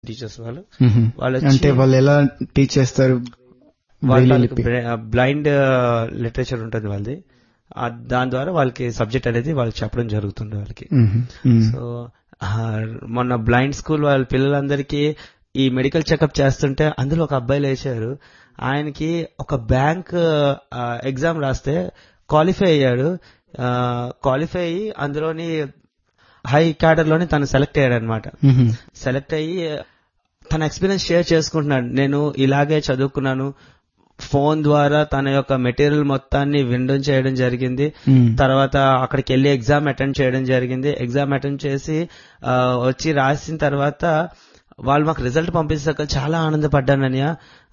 Teachers వాళ్ళు అంటే వాళ్ళు ఎలా టీచ్ చేస్తారు? వాళ్ళకి బ్లైండ్ లిటరేచర్ ఉంటుంది వాళ్ళది, దాని ద్వారా వాళ్ళకి సబ్జెక్ట్ అనేది వాళ్ళకి చెప్పడం జరుగుతుంది వాళ్ళకి. సో మొన్న బ్లైండ్ స్కూల్ వాళ్ళ పిల్లలందరికీ ఈ మెడికల్ చెకప్ చేస్తుంటే అందులో ఒక అబ్బాయి లేచారు. ఆయనకి ఒక బ్యాంక్ ఎగ్జామ్ రాస్తే క్వాలిఫై అయ్యాడు. క్వాలిఫై అయ్యి అందులోని హై క్యాడర్ లోని తను సెలెక్ట్ అయ్యాడు అనమాట. సెలెక్ట్ అయ్యి తన ఎక్స్పీరియన్స్ షేర్ చేసుకుంటున్నాడు. నేను ఇలాగే చదువుకున్నాను, ఫోన్ ద్వారా తన యొక్క మెటీరియల్ మొత్తాన్ని విండోన్ చేయడం జరిగింది. తర్వాత అక్కడికి వెళ్లి ఎగ్జామ్ అటెండ్ చేయడం జరిగింది. ఎగ్జామ్ అటెండ్ చేసి వచ్చి రాసిన తర్వాత వాళ్ళు మాకు రిజల్ట్ పంపించాక చాలా ఆనందపడ్డానయ్య.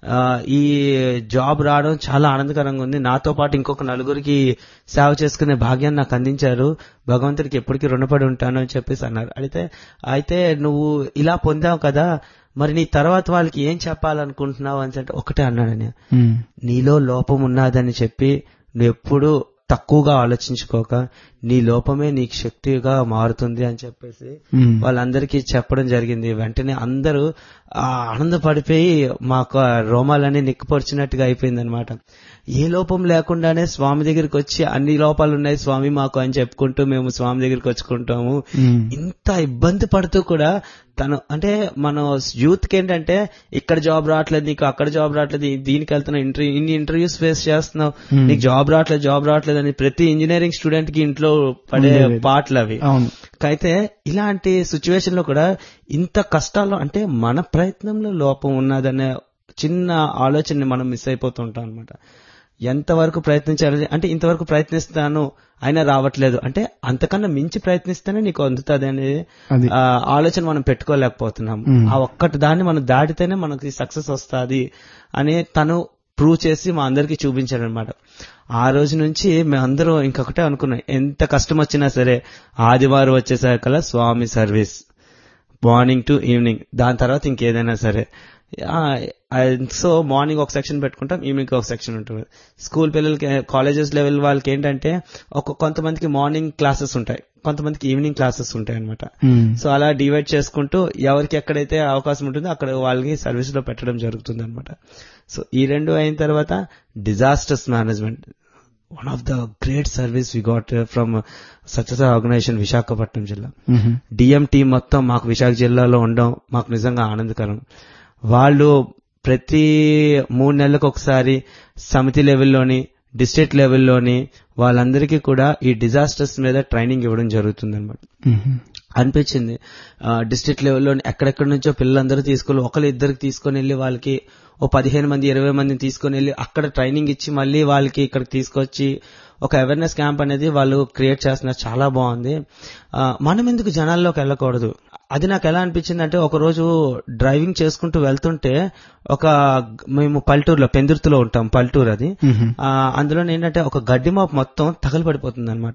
ఈ జాబ్ రావడం చాలా ఆనందకరంగా ఉంది. నాతో పాటు ఇంకొక నలుగురికి సేవ చేసుకునే భాగ్యాన్ని నాకు అందించారు. భగవంతుడికి ఎప్పటికీ రుణపడి ఉంటాను అని చెప్పేసి అన్నారు. అయితే నువ్వు ఇలా పొందావు కదా, మరి నీ తర్వాత వాళ్ళకి ఏం చెప్పాలనుకుంటున్నావు అని అంటే ఒకటే అన్నాడని, నీలో లోపం ఉన్నదని చెప్పి నువ్వు ఎప్పుడు తక్కువగా ఆలోచించుకోక నీ లోపమే నీకు శక్తిగా మారుతుంది అని చెప్పేసి వాళ్ళందరికీ చెప్పడం జరిగింది. వెంటనే అందరూ ఆనందపడిపోయి మాకు రోమాలన్నీ నిక్కుపరిచినట్టుగా అయిపోయింది అనమాట. ఏ లోపం లేకుండానే స్వామి దగ్గరికి వచ్చి అన్ని లోపాలు ఉన్నాయి స్వామి మాకు అని చెప్పుకుంటూ మేము స్వామి దగ్గరికి వచ్చుకుంటాము. ఇంత ఇబ్బంది పడుతూ కూడా తను అంటే మన యూత్ కి ఏంటంటే ఇక్కడ జాబ్ రావట్లేదు నీకు, అక్కడ జాబ్ రావట్లేదు, దీనికి వెళ్తున్నావు, ఇన్ని ఇంటర్వ్యూస్ ఫేస్ చేస్తున్నావు, నీకు జాబ్ రావట్లేదు అని ప్రతి ఇంజనీరింగ్ స్టూడెంట్ కి ఇంట్లో పడే పాటలు అవి. అయితే ఇలాంటి సిచ్యువేషన్ లో కూడా ఇంత కష్టాల్లో అంటే మన ప్రయత్నంలో లోపం ఉన్నదనే చిన్న ఆలోచనని మనం మిస్ అయిపోతుంటాం అనమాట. ఎంతవరకు ప్రయత్నించాలి అంటే ఇంతవరకు ప్రయత్నిస్తాను అయినా రావట్లేదు అంటే అంతకన్నా మించి ప్రయత్నిస్తేనే నీకు అందుతుంది అనేది ఆలోచన మనం పెట్టుకోలేకపోతున్నాం. ఆ ఒక్కటి దాన్ని మనం దాటితేనే మనకి సక్సెస్ వస్తుంది అని తను ప్రూవ్ చేసి మా అందరికి చూపించాడు అనమాట. ఆ రోజు నుంచి మేమందరం ఇంకొకటే అనుకున్నాం, ఎంత కష్టం వచ్చినా సరే ఆదివారం వచ్చేసరికల్లా స్వామి సర్వీస్ మార్నింగ్ టు ఈవినింగ్, దాని తర్వాత ఇంకేదైనా సరే. సో మార్నింగ్ ఒక సెక్షన్ పెట్టుకుంటాం, ఈవినింగ్ ఒక సెక్షన్ ఉంటుంది. స్కూల్ పిల్లలకి కాలేజెస్ లెవెల్ వాళ్ళకి ఏంటంటే కొంతమందికి మార్నింగ్ క్లాసెస్ ఉంటాయి, కొంతమందికి ఈవినింగ్ క్లాసెస్ ఉంటాయి అనమాట. సో అలా డివైడ్ చేసుకుంటూ ఎవరికి ఎక్కడైతే అవకాశం ఉంటుందో అక్కడ వాళ్ళకి సర్వీస్ లో పెట్టడం జరుగుతుంది అనమాట. సో ఈ రెండు అయిన తర్వాత disasters management, one of the great service we got from success organisation Visakhapatnam జిల్లా. డిఎం టీం మొత్తం మాకు విశాఖ జిల్లాలో ఉండడం మాకు నిజంగా ఆనందకరం. వాళ్ళు ప్రతి 3 నెలలకు ఒకసారి సమితి లెవెల్లోని డిస్ట్రిక్ట్ లెవెల్లోని వాళ్ళందరికీ కూడా ఈ డిజాస్టర్స్ మీద ట్రైనింగ్ ఇవ్వడం జరుగుతుంది అనమాట. అనిపించింది డిస్ట్రిక్ట్ లెవెల్లోని ఎక్కడెక్కడి నుంచో పిల్లలందరూ తీసుకొని ఇద్దరికి తీసుకొని వెళ్ళి వాళ్ళకి 15 మంది 20 మందిని తీసుకొని వెళ్ళి అక్కడ ట్రైనింగ్ ఇచ్చి మళ్ళీ వాళ్ళకి ఇక్కడికి తీసుకొచ్చి ఒక అవేర్నెస్ క్యాంప్ అనేది వాళ్ళు క్రియేట్ చేస్తున్నారు. చాలా బాగుంది. మనం ఎందుకు జనాల్లోకి వెళ్ళకూడదు? అది నాకు ఎలా అనిపించింది అంటే, ఒక రోజు డ్రైవింగ్ చేసుకుంటూ వెళ్తుంటే మేము పల్లెటూరులో పెందుర్తిలో ఉంటాం, పల్లెటూరు అది. అందులో ఏంటంటే ఒక గడ్డి మాపు మొత్తం తగలబడిపోతుంది అనమాట.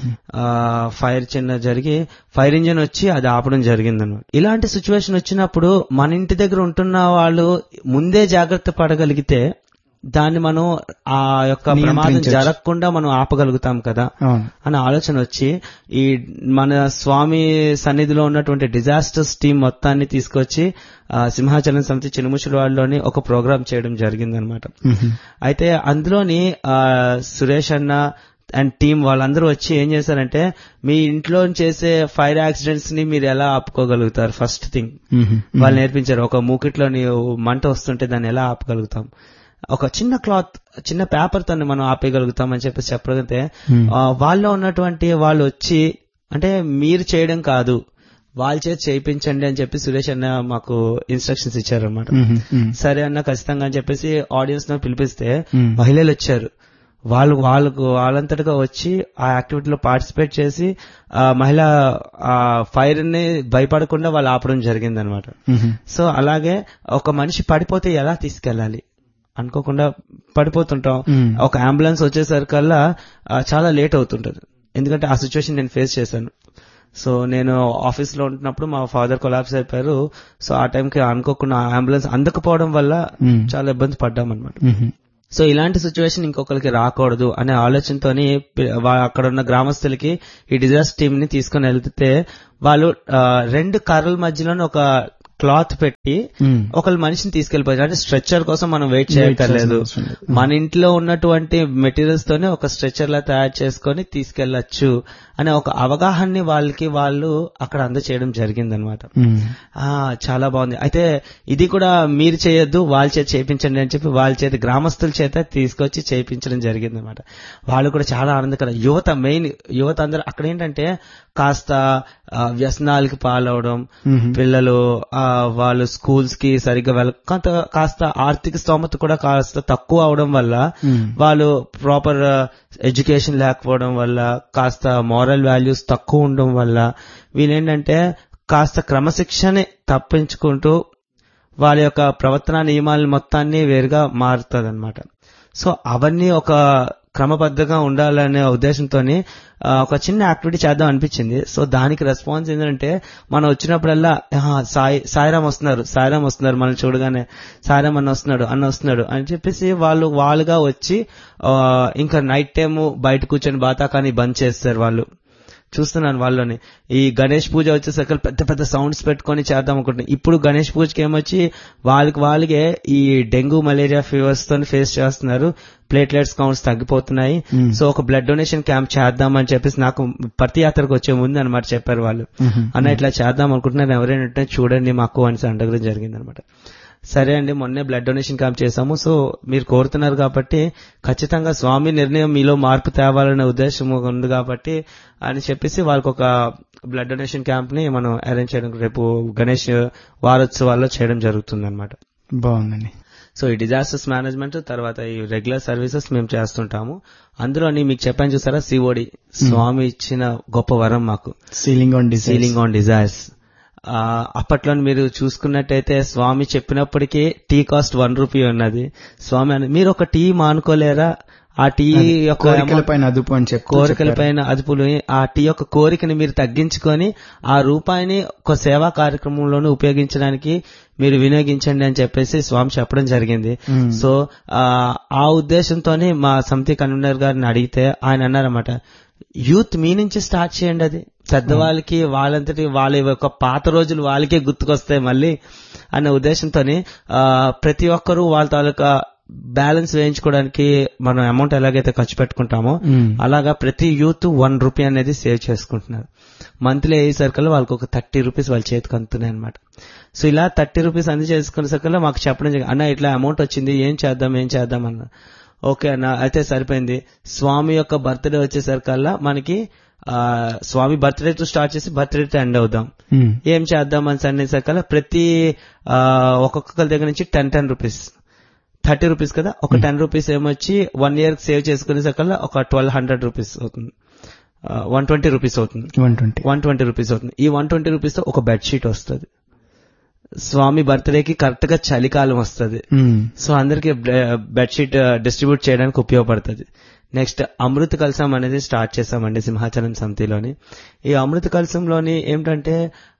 ఫైర్ ఇంజిన్ వచ్చి అది ఆపడం జరిగింది అనమాట. ఇలాంటి సిచ్యువేషన్ వచ్చినప్పుడు మన ఇంటి దగ్గర ఉంటున్న వాళ్ళు ముందే జాగ్రత్త పడగలిగితే దాన్ని మనం ఆ యొక్క ప్రమాదం జరగకుండా మనం ఆపగలుగుతాం కదా అనే ఆలోచన వచ్చి ఈ మన స్వామి సన్నిధిలో ఉన్నటువంటి డిజాస్టర్స్ టీం మొత్తాన్ని తీసుకొచ్చి సింహాచలం సమితి చినుముషులవాడలోని ఒక ప్రోగ్రామ్ చేయడం జరిగిందనమాట. అయితే అందులోని సురేష్ అన్న అండ్ టీం వాళ్ళందరూ వచ్చి ఏం చేశారంటే, మీ ఇంట్లో చేసే ఫైర్ యాక్సిడెంట్స్ ని మీరు ఎలా ఆపుకోగలుగుతారు ఫస్ట్ థింగ్ వాళ్ళు నేర్పించారు. ఒక మూకిట్లోని మంట వస్తుంటే దాన్ని ఎలా ఆపగలుగుతాం, ఒక చిన్న పేపర్ తోని మనం ఆపేయగలుగుతాం అని చెప్పేసి చెప్పగలిగితే వాళ్ళలో ఉన్నటువంటి వాళ్ళు వచ్చి అంటే మీరు చేయడం కాదు వాళ్ళ చేతి చేయించండి అని చెప్పి సురేష్ అన్న మాకు ఇన్స్ట్రక్షన్స్ ఇచ్చారనమాట. సరే అన్న ఖచ్చితంగా అని చెప్పేసి ఆడియన్స్ ను పిలిపిస్తే మహిళలు వచ్చారు. వాళ్ళంతటిగా వచ్చి ఆ యాక్టివిటీలో పార్టిసిపేట్ చేసి మహిళ ఫైర్ ని భయపడకుండా వాళ్ళు ఆపడం జరిగింది అనమాట. సో అలాగే ఒక మనిషి పడిపోతే ఎలా తీసుకెళ్లాలి అనుకోకుండా పడిపోతుంటాం. ఒక అంబులెన్స్ వచ్చేసరికల్లా చాలా లేట్ అవుతుంటది, ఎందుకంటే ఆ సిచ్యువేషన్ నేను ఫేస్ చేశాను. సో నేను ఆఫీస్ లో ఉంటున్నప్పుడు మా ఫాదర్ కొలాప్స్ అయిపోయారు. సో ఆ టైంకి అనుకోకుండా అంబులెన్స్ అందకపోవడం వల్ల చాలా ఇబ్బంది పడ్డాం అనమాట. సో ఇలాంటి సిచ్యువేషన్ ఇంకొకరికి రాకూడదు అనే ఆలోచనతోని అక్కడ ఉన్న గ్రామస్తులకి ఈ డిజాస్టర్ టీమ్ ని తీసుకుని వెళ్తే వాళ్ళు 2 కర్రల మధ్యలోనే ఒక క్లాత్ పెట్టి ఒకళ్ళు మనిషిని తీసుకెళ్లిపోయారు. అంటే స్ట్రెచ్చర్ కోసం మనం వెయిట్ చేయక్కర్లేదు, మన ఇంట్లో ఉన్నటువంటి మెటీరియల్స్ తోనే ఒక స్ట్రెచ్చర్ లా తయారు చేసుకొని తీసుకెళ్లొచ్చు అనే ఒక అవగాహనని వాళ్ళు అక్కడ అందచేయడం జరిగిందనమాట. చాలా బాగుంది. అయితే ఇది కూడా మీరు చేయొద్దు, వాళ్ళ చేత చేయించండి అని చెప్పి వాళ్ళ చేత గ్రామస్తుల చేత తీసుకొచ్చి చేయించడం జరిగిందనమాట. వాళ్ళు కూడా చాలా ఆనందకరం. యువత అందరూ అక్కడ ఏంటంటే కాస్త వ్యసనాలకి పాలవడం, పిల్లలు వాళ్ళు స్కూల్స్ కి సరిగ్గా కాస్త ఆర్థిక స్తోమత కూడా కాస్త తక్కువ అవడం వల్ల, వాళ్ళు ప్రాపర్ ఎడ్యుకేషన్ లేకపోవడం వల్ల, కాస్త మారల్ వాల్యూస్ తక్కువ ఉండడం వల్ల వీళ్ళేంటంటే కాస్త క్రమశిక్షణ తప్పించుకుంటూ వాళ్ళ యొక్క ప్రవర్తన నియమాల మొత్తాన్ని వేరుగా మారుతుంది అనమాట. సో అవన్నీ ఒక క్రమబద్ధంగా ఉండాలనే ఉద్దేశంతో ఒక చిన్న యాక్టివిటీ చేద్దాం అనిపించింది. సో దానికి రెస్పాన్స్ ఏంటంటే మనం వచ్చినప్పుడల్లా సాయిరామ్ వస్తున్నారు మనం చూడగానే సాయిరామ్ అన్న వస్తున్నాడు అని చెప్పేసి వాళ్ళుగా వచ్చి ఇంకా నైట్ టైము బయట కూర్చొని బాతాకాని బంద్ చేస్తారు. వాళ్ళు చూస్తున్నాను వాళ్ళని. ఈ గణేష్ పూజ వచ్చేసరికి పెద్ద పెద్ద సౌండ్స్ పెట్టుకొని చేద్దాం అనుకుంటున్నాను. ఇప్పుడు గణేష్ పూజకి ఏమొచ్చి వాళ్ళకే ఈ డెంగ్యూ మలేరియా ఫీవర్స్ తో ఫేస్ చేస్తున్నారు, ప్లేట్లెట్స్ కౌంట్స్ తగ్గిపోతున్నాయి. సో ఒక బ్లడ్ డొనేషన్ క్యాంప్ చేద్దామని చెప్పేసి నాకు ప్రతి యాత్రకు వచ్చే ముందు అనమాట చెప్పారు వాళ్ళు. అన్న ఇట్లా చేద్దాం అనుకుంటున్నారు, ఎవరైనా చూడండి మాకు అని అడగడం జరిగింది అనమాట. సరే అండి, మొన్నే బ్లడ్ డొనేషన్ క్యాంప్ చేశాము, సో మీరు కోరుతున్నారు కాబట్టి ఖచ్చితంగా స్వామి నిర్ణయం మీలో మార్పు తేవాలనే ఉద్దేశం ఉంది కాబట్టి అని చెప్పేసి వాళ్ళకి ఒక బ్లడ్ డొనేషన్ క్యాంప్ ని మనం అరేంజ్ చేయడం రేపు గణేష్ వారోత్సవాల్లో చేయడం జరుగుతుంది అనమాట. బాగుందండి. సో ఈ డిజాస్టర్స్ మేనేజ్మెంట్ తర్వాత ఈ రెగ్యులర్ సర్వీసెస్ మేము చేస్తుంటాము. అందులోని మీకు చెప్పాను చూసారా, సిఓడి స్వామి ఇచ్చిన గొప్ప వరం మాకు, సీలింగ్ ఆన్ డిజైర్స్. అప్పట్లో మీరు చూసుకున్నట్టయితే స్వామి చెప్పినప్పటికీ టీ కాస్ట్ 1 రూపీ ఉన్నది. స్వామి మీరు ఒక టీ మానుకోలేరా, ఆ టీ యొక్క కోరికలపైన అదుపులు, ఆ టీ యొక్క కోరికని మీరు తగ్గించుకొని ఆ రూపాయిని ఒక సేవా కార్యక్రమంలోనూ ఉపయోగించడానికి మీరు వినియోగించండి అని చెప్పేసి స్వామి చెప్పడం జరిగింది. సో ఆ ఉద్దేశంతోనే మా సమితి కన్వీనర్ గారిని అడిగితే ఆయన అన్నారన్నమాట, యూత్ మీ నుంచి స్టార్ట్ చేయండి, అది పెద్దవాళ్ళకి వాళ్ళంతటి వాళ్ళ యొక్క పాత రోజులు వాళ్ళకే గుర్తుకొస్తాయి మళ్ళీ అనే ఉద్దేశంతో ప్రతి ఒక్కరూ వాళ్ళ తాలూకా బ్యాలెన్స్ వేయించుకోవడానికి మనం అమౌంట్ ఎలాగైతే ఖర్చు పెట్టుకుంటామో అలాగా ప్రతి యూత్ 1 రూపీ అనేది సేవ్ చేసుకుంటున్నారు. మంత్లీ అయ్యేసరికల్లా వాళ్ళకి ఒక 30 రూపీస్ వాళ్ళ చేతికి అందుతున్నాయి అనమాట. సో ఇలా 30 రూపీస్ అంది చేసుకునేసరికల్లా మాకు చెప్పడం జరిగింది, అన్న ఇట్లా అమౌంట్ వచ్చింది, ఏం చేద్దాం అన్న. ఓకే అన్న, అయితే సరిపోయింది. స్వామి యొక్క బర్త్డే వచ్చేసరికల్లా మనకి స్వామి బర్త్డే తో స్టార్ట్ చేసి బర్త్డే తో ఎండ్ అవుదాం, ఏం చేద్దాం అని అనేసరికల్లా ప్రతి ఒక్కొక్కరి దగ్గర నుంచి 10 రూపీస్ 30 రూపీస్ కదా, ఒక 10 రూపీస్ ఏమొచ్చి 1 year సేవ్ చేసుకునేసరికల్లా ఒక 1200 రూపీస్ అవుతుంది, 120 రూపీస్ అవుతుంది, 120 రూపీస్ అవుతుంది. ఈ 120 రూపీస్ తో ఒక బెడ్షీట్ వస్తుంది. స్వామి బర్త్డేకి కరెక్ట్ గా చలికాలం వస్తుంది, సో అందరికి బెడ్షీట్ డిస్ట్రిబ్యూట్ చేయడానికి ఉపయోగపడుతుంది. నెక్స్ట్ అమృత కలశం అనేది స్టార్ట్ చేశామండి సింహాచలం సమితిలోని. ఈ అమృత కలశంలోని ఏమిటంటే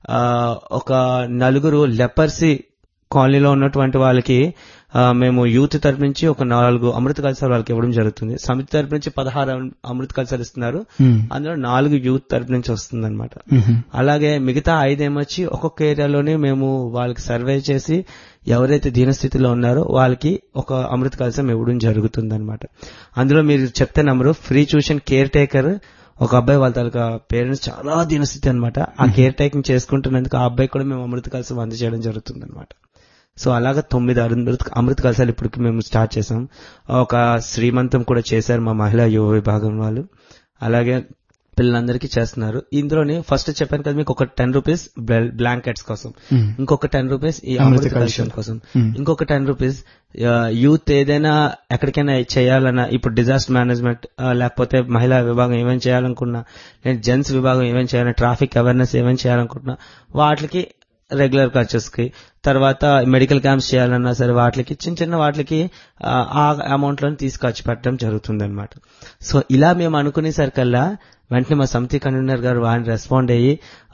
ఒక 4 లెపర్సీ కాలనీలో ఉన్నటువంటి వాళ్ళకి మేము యూత్ తరపు నుంచి ఒక 4 అమృత కలశాలు వాళ్ళకి ఇవ్వడం జరుగుతుంది. సమితి తరపు నుంచి 16 అమృత కలశాలు ఇస్తున్నారు, అందులో 4 యూత్ తరపు నుంచి వస్తుంది అనమాట. అలాగే మిగతా 5 ఏమొచ్చి ఒక్కొక్క ఏరియాలోనే మేము వాళ్ళకి సర్వే చేసి ఎవరైతే దీనస్థితిలో ఉన్నారో వాళ్ళకి ఒక అమృత కలశం ఇవ్వడం జరుగుతుంది అనమాట. అందులో మీరు చెప్తే నమ్మరు, ఫ్రీ ట్యూషన్ కేర్ టేకర్ ఒక అబ్బాయి, వాళ్ళ తాలూకా పేరెంట్స్ చాలా దీనస్థితి అనమాట. ఆ కేర్ టేకింగ్ చేసుకుంటున్నందుకు ఆ అబ్బాయి కూడా మేము అమృత కలశం అందజేయడం జరుగుతుంది అనమాట. సో అలాగా 9 అమృత కలశాలు ఇప్పటికి మేము స్టార్ట్ చేసాం. ఒక శ్రీమంతం కూడా చేశారు మా మహిళా యువ విభాగం వాళ్ళు. అలాగే పిల్లలందరికీ చేస్తున్నారు. ఇందులోనే ఫస్ట్ చెప్పాను కదా మీకు ఒక 10 రూపీస్ బ్లాంకెట్స్ కోసం, ఇంకొక 10 రూపీస్ ఈ అమృత కలశం కోసం, ఇంకొక 10 రూపీస్ యూత్ ఏదైనా ఎక్కడికైనా చేయాలన్నా, ఇప్పుడు డిజాస్టర్ మేనేజ్మెంట్ లేకపోతే మహిళా విభాగం ఏమైనా చేయాలనుకున్నా, నేను జెంట్స్ విభాగం ఏమైనా చేయాలన్నా, ట్రాఫిక్ అవేర్నెస్ ఏమైనా చేయాలనుకుంటున్నా వాటికి రెగ్యులర్ ఖర్చెస్ కి, తర్వాత మెడికల్ క్యాంప్స్ చేయాలన్నా సరే వాటికి చిన్న వాటికి ఆ అమౌంట్ లో తీసుకొచ్చి పెట్టడం జరుగుతుంది అనమాట. సో ఇలా మేము అనుకునేసరికల్లా వెంటనే మా సమితి కన్వీనర్ గారు ఆయన రెస్పాండ్ అయ్యి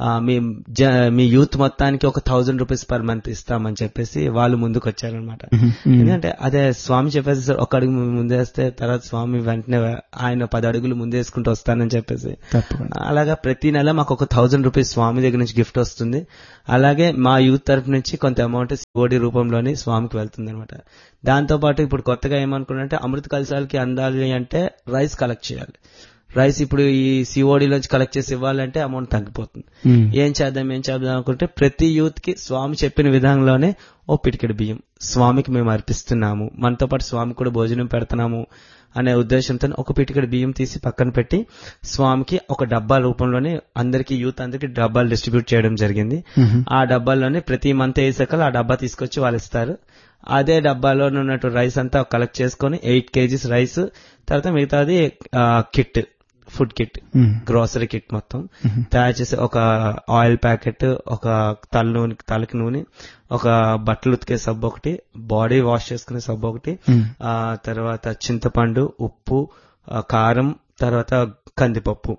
మీ యూత్ మొత్తానికి ఒక 1,000 రూపీస్ పర్ మంత్ ఇస్తామని చెప్పేసి వాళ్ళు ముందుకు వచ్చారనమాట. ఎందుకంటే అదే స్వామి చెప్పేసి ఒక అడుగు ముందేస్తే తర్వాత స్వామి వెంటనే ఆయన 10 అడుగులు ముందేసుకుంటూ వస్తానని చెప్పేసి అలాగా ప్రతి నెల మాకు ఒక 1,000 రూపీస్ స్వామి దగ్గర నుంచి గిఫ్ట్ వస్తుంది. అలాగే మా యూత్ తరఫు నుంచి కొంత అమౌంట్ సిఓడి రూపంలోని స్వామికి వెళ్తుంది అనమాట. దాంతో పాటు ఇప్పుడు కొత్తగా ఏమనుకున్నారంటే అమృత కలశాలకి అందాలి అంటే రైస్ కలెక్ట్ చేయాలి. రైస్ ఇప్పుడు ఈ సిఓడి నుంచి కలెక్ట్ చేసి ఇవ్వాలంటే అమౌంట్ తగ్గిపోతుంది. ఏం చేద్దాం అనుకుంటే ప్రతి యూత్ కి స్వామి చెప్పిన విధానంలోనే ఓ పిటికెడు బియ్యం స్వామికి మేము అర్పిస్తున్నాము, మనతో పాటు స్వామి కూడా భోజనం పెడుతున్నాము అనే ఉద్దేశంతో ఒక పిటికెడు బియ్యం తీసి పక్కన పెట్టి స్వామికి ఒక డబ్బా రూపంలోనే అందరికి యూత్ అందరికి డబ్బాలు డిస్ట్రిబ్యూట్ చేయడం జరిగింది. ఆ డబ్బాల్లోనే ప్రతి మంత్ వేసాక ఆ డబ్బా తీసుకొచ్చి వాళ్ళు ఇస్తారు. అదే డబ్బాలో ఉన్నట్టు రైస్ అంతా కలెక్ట్ చేసుకుని 8 kgs రైస్, తర్వాత మిగతాది kit, food kit, grocery kit మొత్తం తయారు చేసి ఒక ఆయిల్ ప్యాకెట్, ఒక తలకి నూనె, ఒక బట్టలు ఉతికే సబ్బు ఒకటి, బాడీ వాష్ చేసుకునే సబ్బు ఒకటి, తర్వాత చింతపండు, ఉప్పు, కారం, తర్వాత కందిపప్పు,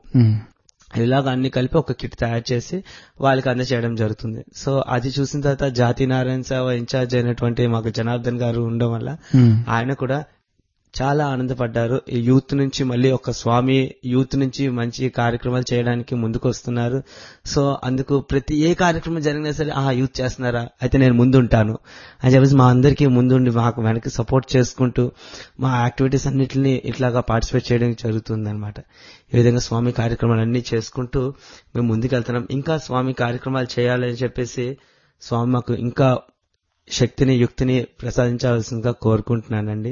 ఇలాగ అన్ని కలిపి ఒక కిట్ తయారు చేసి వాళ్ళకి అందజేయడం జరుగుతుంది. సో అది చూసిన తర్వాత జాతి నారాయణ సేవ ఇన్ఛార్జ్ అయినటువంటి మాకు జనార్దన్ గారు ఉండడం వల్ల ఆయన కూడా చాలా ఆనందపడ్డారు. ఈ యూత్ నుంచి మళ్ళీ ఒక స్వామి యూత్ నుంచి మంచి కార్యక్రమాలు చేయడానికి ముందుకు వస్తున్నారు. సో అందుకు ప్రతి ఏ కార్యక్రమం జరిగినా సరే యూత్ చేస్తున్నారా అయితే నేను ముందుంటాను అని చెప్పేసి మా అందరికీ ముందుండి మాకు వెనక్కి సపోర్ట్ చేసుకుంటూ మా యాక్టివిటీస్ అన్నిటిని ఇట్లాగా పార్టిసిపేట్ చేయడం జరుగుతుంది అనమాట. ఈ విధంగా స్వామి కార్యక్రమాలన్నీ చేసుకుంటూ మేము ముందుకెళ్తున్నాం. ఇంకా స్వామి కార్యక్రమాలు చేయాలని చెప్పేసి స్వామి మాకు ఇంకా శక్తిని యుక్తిని ప్రసాదించాల్సిందిగా కోరుకుంటున్నానండి.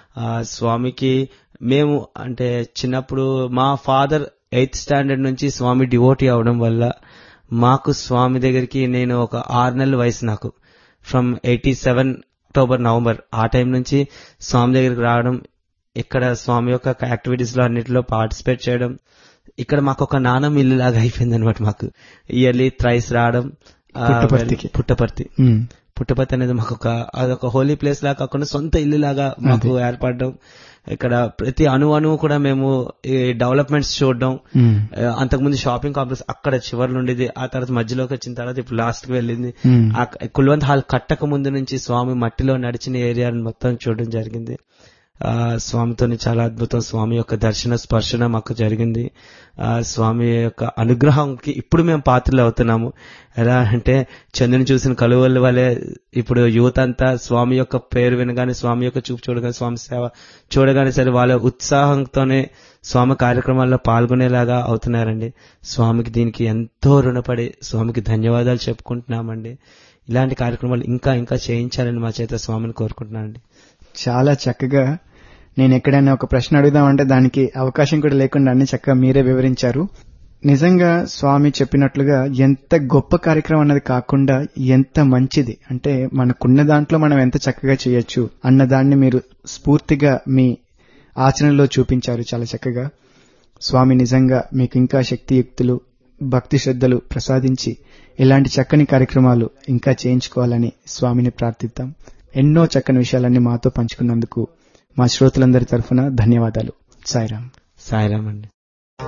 స్వామికి మేము అంటే చిన్నప్పుడు మా ఫాదర్ 8th స్టాండర్డ్ నుంచి స్వామి డివోటీ అవడం వల్ల మాకు స్వామి దగ్గరికి నేను ఒక 6 నెలల వయసు నాకు ఫ్రమ్ 87 అక్టోబర్ నవంబర్ ఆ టైం నుంచి స్వామి దగ్గరికి రావడం, ఇక్కడ స్వామి యొక్క యాక్టివిటీస్ లో అన్నిటిలో పార్టిసిపేట్ చేయడం, ఇక్కడ మాకు ఒక నానమ్మ ఇల్లు లాగా అయిపోయింది అనమాట. మాకు ఇయర్లీ థ్రైస్ రావడం పుట్టపర్తి అనేది మాకు అదొక హోలీ ప్లేస్ లాగా కాకుండా సొంత ఇల్లు లాగా మాకు ఏర్పడడం, ఇక్కడ ప్రతి అణువు కూడా మేము ఈ డెవలప్మెంట్స్ చూడడం. అంతకుముందు షాపింగ్ కాంప్లెక్స్ అక్కడ చివరిలో ఉండేది, ఆ తర్వాత మధ్యలోకి వచ్చిన తర్వాత ఇప్పుడు లాస్ట్ కి వెళ్ళింది. కుల్వంత్ హాల్ కట్టక ముందు నుంచి స్వామి మట్టిలో నడిచిన ఏరియాని మొత్తం చూడడం జరిగింది. స్వామితోని చాలా అద్భుతం. స్వామి యొక్క దర్శన స్పర్శన మాకు జరిగింది. స్వామి యొక్క అనుగ్రహంకి ఇప్పుడు మేము పాత్రలు అవుతున్నాము. ఎలా అంటే చంద్రుని చూసిన కలువల వలె ఇప్పుడు యువత అంతా స్వామి యొక్క పేరు వినగానే, స్వామి యొక్క చూపు చూడగానే, స్వామి సేవ చూడగానే సరే వాళ్ళ ఉత్సాహంతోనే స్వామి కార్యక్రమాల్లో పాల్గొనేలాగా అవుతున్నారండి. స్వామికి దీనికి ఎంతో రుణపడి స్వామికి ధన్యవాదాలు చెప్పుకుంటున్నామండి. ఇలాంటి కార్యక్రమాలు ఇంకా ఇంకా చేయించాలని మా చేత స్వామిని కోరుకుంటున్నానండి. చాలా చక్కగా, నేను ఎక్కడైనా ఒక ప్రశ్న అడుగుదామంటే దానికి అవకాశం కూడా లేకుండా అన్ని చక్కగా మీరే వివరించారు. నిజంగా స్వామి చెప్పినట్లుగా ఎంత గొప్ప కార్యక్రమం అన్నది కాకుండా ఎంత మంచిది అంటే మనకున్న దాంట్లో మనం ఎంత చక్కగా చేయొచ్చు అన్నదాన్ని మీరు స్ఫూర్తిగా మీ ఆచరణలో చూపించారు చాలా చక్కగా. స్వామి నిజంగా మీకు ఇంకా శక్తియుక్తులు, భక్తి శ్రద్ధలు ప్రసాదించి ఇలాంటి చక్కని కార్యక్రమాలు ఇంకా చేయించుకోవాలని స్వామిని ప్రార్థిద్దాం. ఎన్నో చక్కని విషయాలన్నీ మాతో పంచుకున్నందుకు మా శ్రోతలందరి తరఫున ధన్యవాదాలు. సాయిరాం. సాయిరాం అండి.